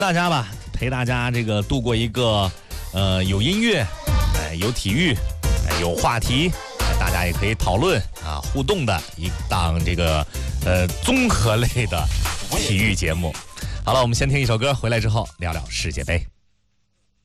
大家吧，陪大家这个度过一个有音乐，有体育，有话题，大家也可以讨论啊互动的一档这个综合类的体育节目。好了，我们先听一首歌，回来之后聊聊世界杯。